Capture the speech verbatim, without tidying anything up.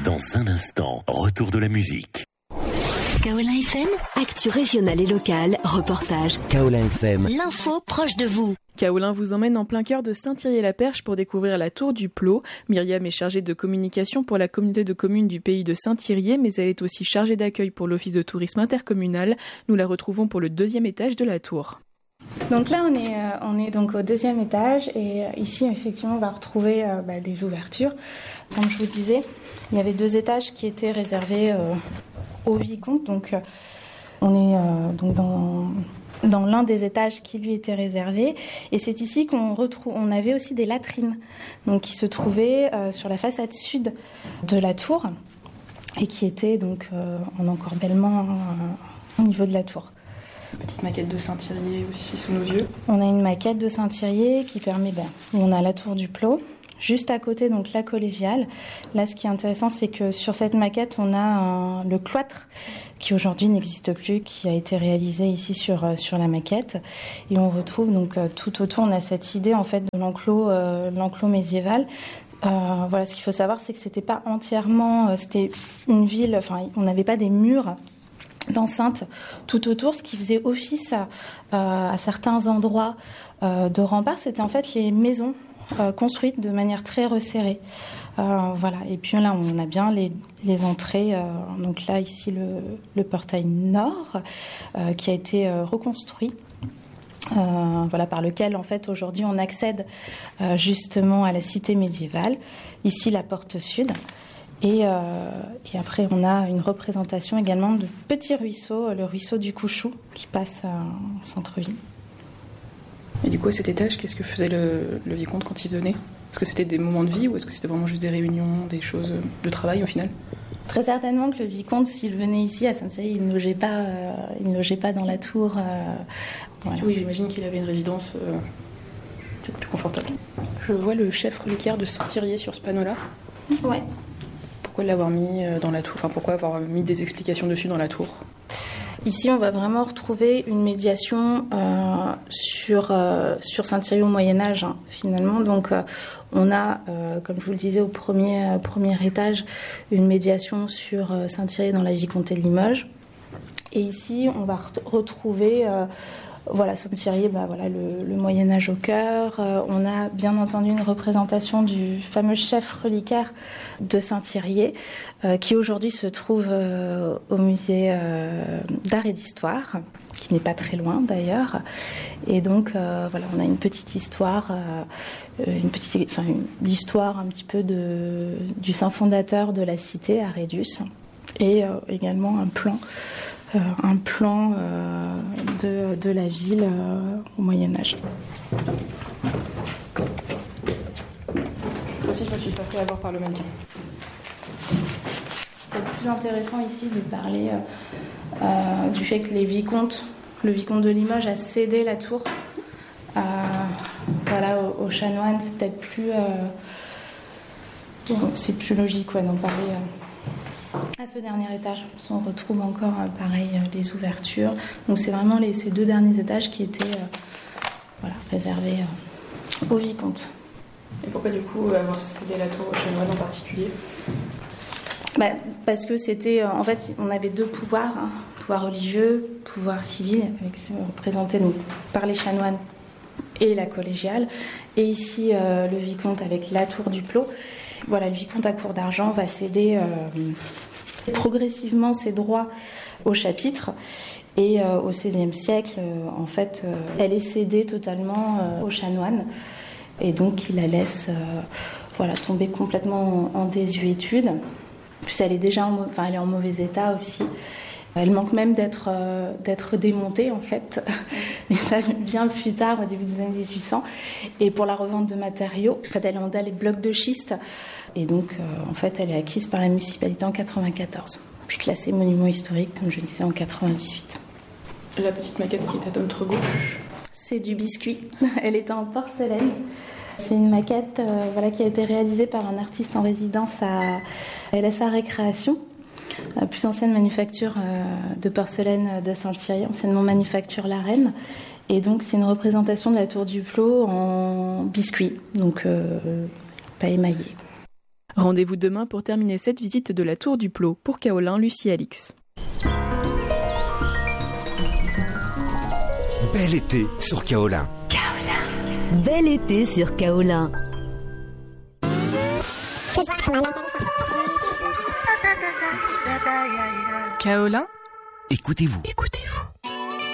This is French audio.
Dans un instant, retour de la musique. Kaolin F M, actu régionale et locale, reportage. Kaolin F M, l'info proche de vous. Kaolin vous emmène en plein cœur de Saint-Thirier-la-Perche pour découvrir la tour du Plot. Myriam est chargée de communication pour la communauté de communes du pays de Saint-Thirier, mais elle est aussi chargée d'accueil pour l'office de tourisme intercommunal. Nous la retrouvons pour le deuxième étage de la tour. Donc là, on est, euh, on est donc au deuxième étage et euh, ici, effectivement, on va retrouver euh, bah, des ouvertures. Comme je vous disais, il y avait deux étages qui étaient réservés euh, au vicomte. Donc, euh, on est euh, donc dans, dans l'un des étages qui lui était réservé. Et c'est ici qu'on retrouve. On avait aussi des latrines, donc qui se trouvaient euh, sur la façade sud de la tour et qui étaient donc euh, en encorbellement euh, au niveau de la tour. Petite maquette de Saint-Thirier aussi sous nos yeux. On a une maquette de Saint-Thirier qui permet, ben, on a la tour du Plot, juste à côté donc la collégiale. Là, ce qui est intéressant, c'est que sur cette maquette, on a un, le cloître qui aujourd'hui n'existe plus, qui a été réalisé ici sur sur la maquette, et on retrouve donc tout autour, on a cette idée en fait de l'enclos, euh, l'enclos médiéval. Euh, voilà, ce qu'il faut savoir, c'est que c'était pas entièrement, euh, c'était une ville, enfin, on n'avait pas des murs d'enceinte tout autour, ce qui faisait office à, à certains endroits euh, de rempart, c'était en fait les maisons euh, construites de manière très resserrée. Euh, voilà. Et puis là, on a bien les, les entrées. Euh, donc là, ici, le, le portail nord euh, qui a été euh, reconstruit. Euh, voilà, par lequel en fait aujourd'hui on accède euh, justement à la cité médiévale. Ici, la porte sud. Et, euh, et après, on a une représentation également de petits ruisseaux, le ruisseau du Couchou, qui passe en centre-ville. Et du coup, à cet étage, qu'est-ce que faisait le, le vicomte quand il venait ? Est-ce que c'était des moments de vie ou est-ce que c'était vraiment juste des réunions, des choses de travail au final ? Très certainement que le vicomte, s'il venait ici à Saint-Thierry, il ne logeait pas, euh, il ne logeait pas dans la tour. Euh, voilà. Oui, j'imagine qu'il avait une résidence euh, peut-être plus confortable. Je vois le chef reliquaire de Saint-Thirier sur ce panneau-là. Ouais. Pourquoi l'avoir mis dans la tour ? Enfin, pourquoi avoir mis des explications dessus dans la tour ? Ici, on va vraiment retrouver une médiation euh, sur, euh, sur Saint-Thirier au Moyen-Âge, hein, finalement. Donc, euh, on a, euh, comme je vous le disais, au premier, euh, premier étage, une médiation sur euh, Saint-Thirier dans la vicomté de Limoges. Et ici, on va re- retrouver... Euh, Voilà, Saint-Thirier, bah voilà, le, le Moyen-Âge au cœur. Euh, on a bien entendu une représentation du fameux chef reliquaire de Saint-Thirier, euh, qui aujourd'hui se trouve euh, au musée euh, d'art et d'histoire, qui n'est pas très loin d'ailleurs. Et donc, euh, voilà, on a une petite histoire, euh, une petite, enfin, une, l'histoire un petit peu de, du saint fondateur de la cité, Arédius, et euh, également un plan. Euh, un plan euh, de, de la ville euh, au Moyen-Âge. Moi aussi, je me suis pas fait avoir par le mannequin. C'est plus intéressant ici de parler euh, euh, du fait que les vicomtes, le vicomte de Limoges a cédé la tour euh, voilà, aux, aux chanoines. C'est peut-être plus, euh, c'est plus logique ouais, d'en parler. Euh, À ce dernier étage, on retrouve encore, pareil, les ouvertures. Donc c'est vraiment les, ces deux derniers étages qui étaient euh, voilà, réservés euh, au vicomte. Et pourquoi du coup avoir cédé la tour aux chanoines en particulier ? bah, Parce que c'était, euh, en fait, on avait deux pouvoirs, hein, pouvoir religieux, pouvoir civil, avec, euh, représenté donc, par les chanoines et la collégiale. Et ici, euh, le vicomte avec la tour du Plot. Voilà, le vicomte à cour d'argent va céder euh, progressivement ses droits au chapitre. Et euh, au seizième siècle, euh, en fait, euh, elle est cédée totalement euh, aux chanoines. Et donc, il la laisse euh, voilà, tomber complètement en, en désuétude. Puis elle est déjà en, enfin, elle est en mauvais état aussi. Elle manque même d'être, euh, d'être démontée, en fait. Mais ça vient plus tard, au début des années dix-huit cents. Et pour la revente de matériaux, en fait, elle est en dalle et blocs de schiste. Et donc, euh, en fait, elle est acquise par la municipalité en quatre-vingt-quatorze. Puis classée monument historique, comme je disais, en quatre-vingt-dix-huit. La petite maquette qui est à notre gauche. C'est du biscuit. Elle est en porcelaine. C'est une maquette euh, voilà, qui a été réalisée par un artiste en résidence à L S A Récréation. La plus ancienne manufacture euh, de porcelaine de Saint-Thirier, anciennement manufacture La Reine. Et donc, c'est une représentation de la tour du Plot en biscuit, donc euh, pas émaillé. Rendez-vous demain pour terminer cette visite de la Tour du Plot. Pour Kaolin, Lucie Alix. Bel été sur Kaolin. Kaolin. Bel été sur Kaolin. Kaolin, Écoutez-vous. Écoutez-vous.